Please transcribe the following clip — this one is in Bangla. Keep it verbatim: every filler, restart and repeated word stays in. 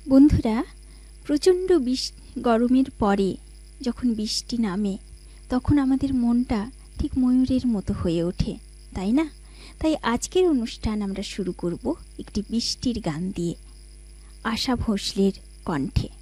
বন্ধুরা, প্রচণ্ড গরমের পরে যখন বৃষ্টি নামে তখন আমাদের মনটা ঠিক ময়ূরের মতো হয়ে ওঠে, তাই না? তাই আজকের অনুষ্ঠান আমরা শুরু করব একটি বৃষ্টির গান দিয়ে, আশা ভোঁসলের কণ্ঠে।